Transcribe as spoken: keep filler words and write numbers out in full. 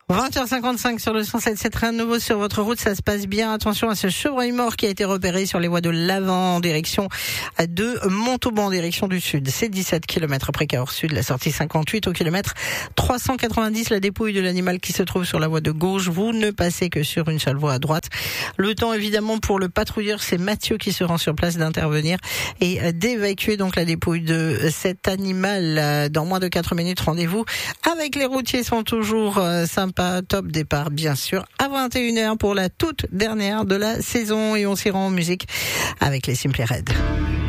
vingt heures cinquante-cinq sur le cent sept sept, rien de nouveau sur votre route, ça se passe bien. Attention à ce chevreuil mort qui a été repéré sur les voies de l'Avent en direction de Montauban, en direction du sud. C'est dix-sept kilomètres après Cahors Sud, la sortie cinquante-huit au kilomètre trois cent quatre-vingt-dix, la dépouille de l'animal qui se trouve sur la voie de gauche. Vous ne passez que sur une seule voie à droite. Le temps évidemment pour le patrouilleur, c'est Mathieu qui se rend sur place d'intervenir et d'évacuer donc la dépouille de cet animal. Dans moins de quatre minutes, rendez-vous avec les routiers sont toujours sympas. Top départ bien sûr à vingt et une heures pour la toute dernière de la saison et on s'y rend en musique avec les Simply Red.